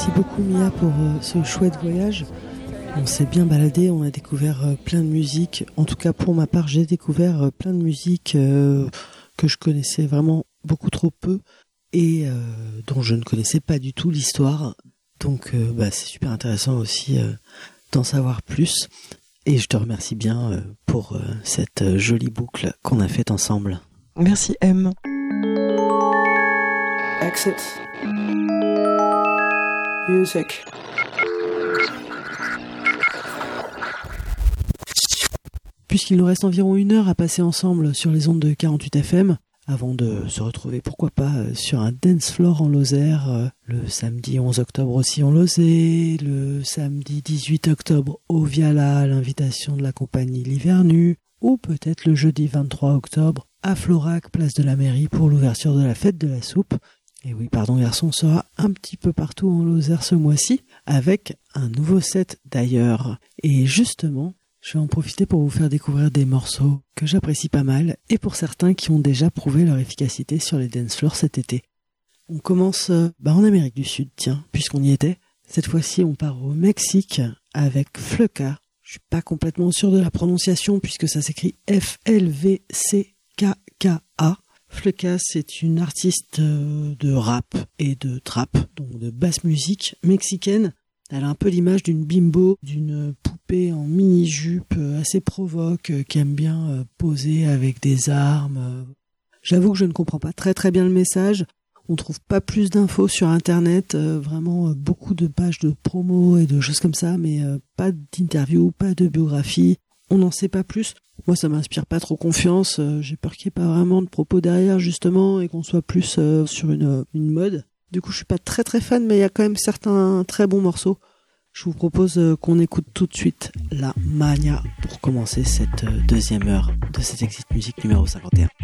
Merci beaucoup Mia pour ce chouette voyage. On s'est bien baladé, on a découvert plein de musique. En tout cas pour ma part, j'ai découvert plein de musique que je connaissais vraiment beaucoup trop peu et dont je ne connaissais pas du tout l'histoire. Donc c'est super intéressant aussi d'en savoir plus. Et je te remercie bien pour cette jolie boucle qu'on a faite ensemble. Merci M. Exit. Music. Puisqu'il nous reste environ 1 heure à passer ensemble sur les ondes de 48 FM, avant de se retrouver, pourquoi pas, sur un dance floor en Lozère, le samedi 11 octobre aussi en Lozère, le samedi 18 octobre au Viala, à l'invitation de la compagnie L'Hiver Nu, ou peut-être le jeudi 23 octobre à Florac, place de la mairie, pour l'ouverture de la fête de la soupe. Et oui, pardon garçon, sera un petit peu partout en Lozère ce mois-ci, avec un nouveau set d'ailleurs. Et justement, je vais en profiter pour vous faire découvrir des morceaux que j'apprécie pas mal, et pour certains qui ont déjà prouvé leur efficacité sur les dance floors cet été. On commence en Amérique du Sud, tiens, puisqu'on y était. Cette fois-ci, on part au Mexique avec Fleka. Je suis pas complètement sûr de la prononciation, puisque ça s'écrit F-L-V-C-K-K-A. Fleka, c'est une artiste de rap et de trap, donc de basse musique mexicaine. Elle a un peu l'image d'une bimbo, d'une poupée en mini-jupe assez provoque, qui aime bien poser avec des armes. J'avoue que je ne comprends pas très très bien le message. On trouve pas plus d'infos sur internet, vraiment beaucoup de pages de promo et de choses comme ça, mais pas d'interview, pas de biographie. On n'en sait pas plus. Moi, ça m'inspire pas trop confiance. J'ai peur qu'il n'y ait pas vraiment de propos derrière, justement, et qu'on soit plus sur une mode. Du coup, je suis pas très très fan, mais il y a quand même certains très bons morceaux. Je vous propose qu'on écoute tout de suite La Mania pour commencer cette deuxième heure de cette Exit Music numéro 51.